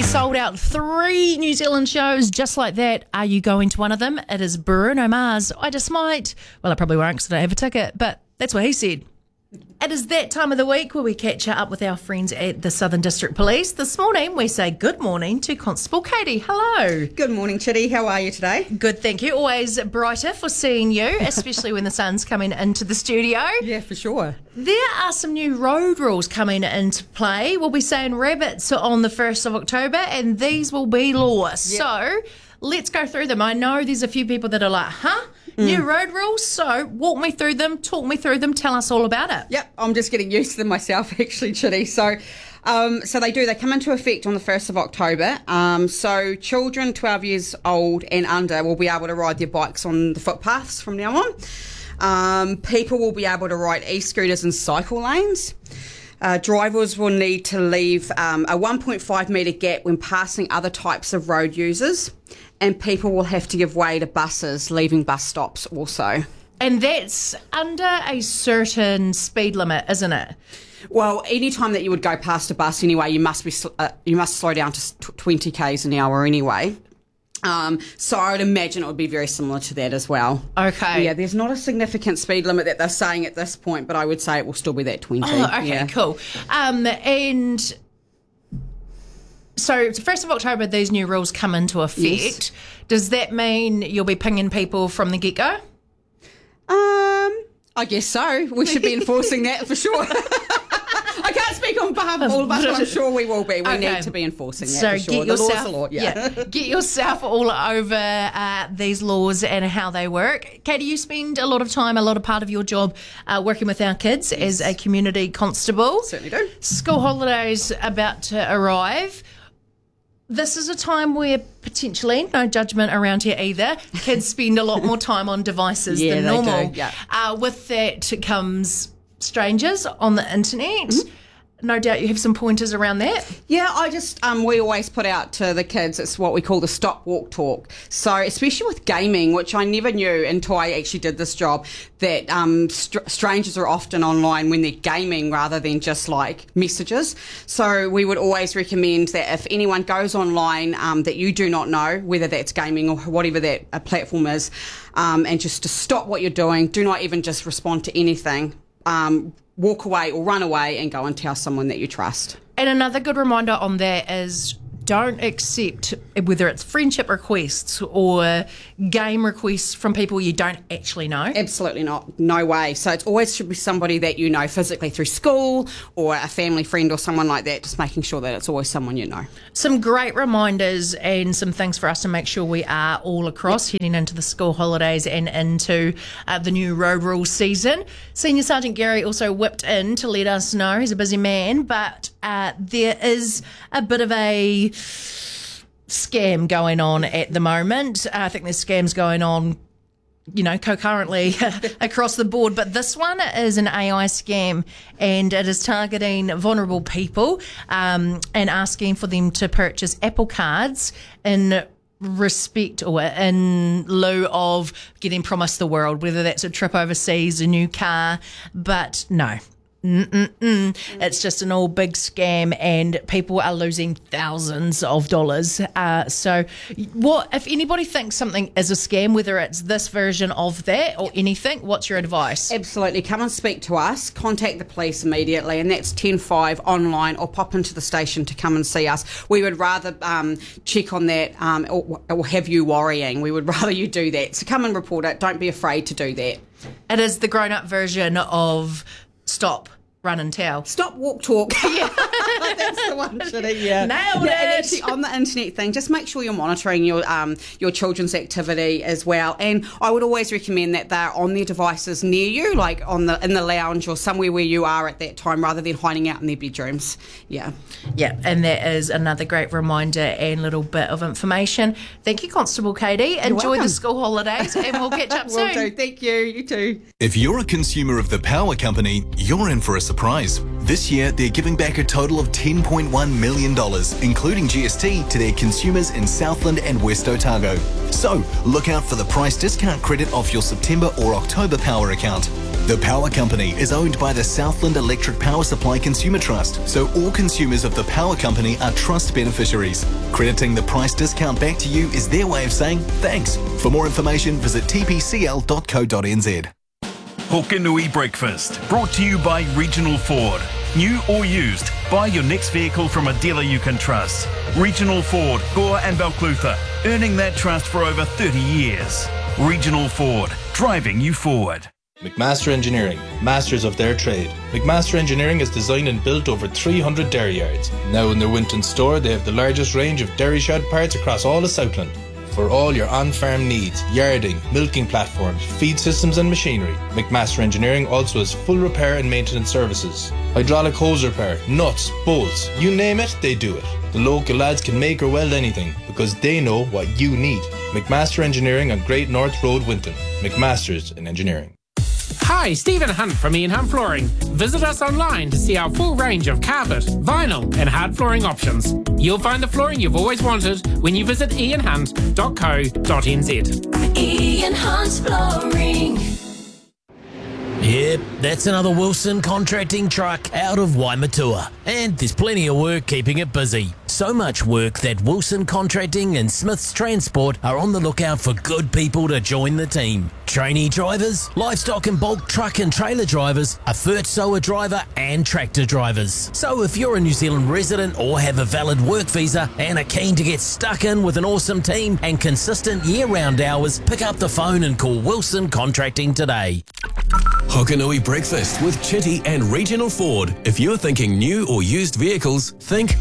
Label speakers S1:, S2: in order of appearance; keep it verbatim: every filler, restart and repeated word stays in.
S1: He sold out three New Zealand shows just like that. Are you going to one of them? It is Bruno Mars. I just might. Well, I probably won't because I don't have a ticket, but that's what he said. It is that time of the week where we catch up with our friends at the Southern District Police. This morning, we say good morning to Constable Katie. Hello.
S2: Good morning, Chitty. How are you today?
S1: Good, thank you. Always brighter for seeing you, especially when the sun's coming into the studio.
S2: Yeah, for sure.
S1: There are some new road rules coming into play. We'll be saying rabbits on the first of October, and these will be law. Yep. So let's go through them. I know there's a few people that are like, huh? Mm. New road rules, so walk me through them, talk me through them, tell us all about it.
S2: Yep, I'm just getting used to them myself, actually, Chitty. So, um, so they do, they come into effect on the first of October. Um, so children twelve years old and under will be able to ride their bikes on the footpaths from now on. Um, people will be able to ride e-scooters and cycle lanes. Uh, drivers will need to leave um, a one point five metre gap when passing other types of road users, and people will have to give way to buses leaving bus stops also.
S1: And that's under a certain speed limit, isn't it?
S2: Well, any time that you would go past a bus anyway, you must be uh, you must slow down to twenty kays an hour anyway. Um, so I would imagine it would be very similar to that as well.
S1: Okay.
S2: Yeah, there's not a significant speed limit that they're saying at this point, but I would say it will still be that twenty.
S1: Oh, okay,
S2: yeah.
S1: Cool. Um, and so first of October, these new rules come into effect. Yes. Does that mean you'll be pinging people from the get-go?
S2: Um, I guess so. We should be enforcing that for sure. I can't speak on behalf of all of us, but I'm sure we will be. We okay. need to be enforcing that
S1: so
S2: for sure.
S1: Get yourself,
S2: the law's the law, yeah.
S1: yeah. Get yourself all over uh, these laws and how they work. Katie, you spend a lot of time, a lot of part of your job uh, working with our kids yes. as a community constable.
S2: Certainly do.
S1: School holidays about to arrive. This is a time where potentially, no judgment around here either, kids spend a lot more time on devices
S2: yeah,
S1: than
S2: they
S1: normal.
S2: Do, yeah.
S1: Uh, with that comes strangers on the internet.
S2: Mm-hmm.
S1: No doubt you have some pointers around that.
S2: Yeah, I just, um, we always put out to the kids, it's what we call the stop, walk, talk. So especially with gaming, which I never knew until I actually did this job, that um, str- strangers are often online when they're gaming rather than just like messages. So we would always recommend that if anyone goes online um, that you do not know, whether that's gaming or whatever that uh, platform is, um, and just to stop what you're doing, do not even just respond to anything. Um, walk away or run away and go and tell someone that you trust.
S1: And another good reminder on that is don't accept, whether it's friendship requests or game requests from people you don't actually know.
S2: Absolutely not. No way. So it always should be somebody that you know physically through school or a family friend or someone like that, just making sure that it's always someone you know.
S1: Some great reminders and some things for us to make sure we are all across, yep. heading into the school holidays and into uh, the new road rules season. Senior Sergeant Gary also whipped in to let us know, he's a busy man, but uh, there is a bit of a scam going on at the moment. I think there's scams going on, you know, concurrently across the board. But this one is an A I scam, and it is targeting vulnerable people um, and asking for them to purchase Apple cards in respect or in lieu of getting promised the world, whether that's a trip overseas, a new car. But no. Mm-mm-mm. It's just an all big scam, and people are losing thousands of dollars. Uh, so, what if anybody thinks something is a scam, whether it's this version of that or anything? What's your advice?
S2: Absolutely, come and speak to us. Contact the police immediately, and that's ten five online, or pop into the station to come and see us. We would rather um, check on that um, or, or have you worrying. We would rather you do that. So come and report it. Don't be afraid to do that.
S1: It is the grown-up version of stop, run and tell.
S2: Stop, walk, talk. Yeah. That's the one, Chitty, yeah.
S1: Nailed
S2: yeah,
S1: it.
S2: And actually, on the internet thing, just make sure you're monitoring your um, your children's activity as well. And I would always recommend that they're on their devices near you, like on the in the lounge or somewhere where you are at that time, rather than hiding out in their bedrooms. Yeah.
S1: Yeah, and that is another great reminder and little bit of information. Thank you, Constable Katie.
S2: You're
S1: Enjoy
S2: welcome.
S1: the school holidays, and we'll catch up soon.
S2: Will do. Thank you. You too.
S3: If you're a consumer of the power company, you're in for a surprise. This year, they're giving back a total of ten point one million dollars, including G S T, to their consumers in Southland and West Otago. So, look out for the price discount credit off your September or October power account. The Power Company is owned by the Southland Electric Power Supply Consumer Trust, so all consumers of the Power Company are trust beneficiaries. Crediting the price discount back to you is their way of saying thanks. For more information, visit t p c l dot co dot n z.
S4: Hokanui Breakfast, brought to you by Regional Ford. New or used, buy your next vehicle from a dealer you can trust. Regional Ford, Gore and Balclutha, earning that trust for over thirty years. Regional Ford, driving you forward.
S5: McMaster Engineering, masters of their trade. McMaster Engineering has designed and built over three hundred dairy yards. Now in their Winton store, they have the largest range of dairy shed parts across all of Southland. For all your on-farm needs, yarding, milking platforms, feed systems and machinery, McMaster Engineering also has full repair and maintenance services. Hydraulic hose repair, nuts, bolts, you name it, they do it. The local lads can make or weld anything because they know what you need. McMaster Engineering on Great North Road, Winton. McMasters in Engineering.
S6: Hi, Stephen Hunt from Ian Hunt Flooring. Visit us online to see our full range of carpet, vinyl and hard flooring options. You'll find the flooring you've always wanted when you visit ian hunt dot co dot n z.
S7: Ian Hunt Flooring.
S8: Yep, that's another Wilson contracting truck out of Waimatua. And there's plenty of work keeping it busy. So much work that Wilson Contracting and Smith's Transport are on the lookout for good people to join the team. Trainee drivers, livestock and bulk truck and trailer drivers, a Fert Sower driver and tractor drivers. So if you're a New Zealand resident or have a valid work visa and are keen to get stuck in with an awesome team and consistent year-round hours, pick up the phone and call Wilson Contracting today.
S9: Hokanui Breakfast with Chitty and Regional Ford. If you're thinking new or used vehicles, think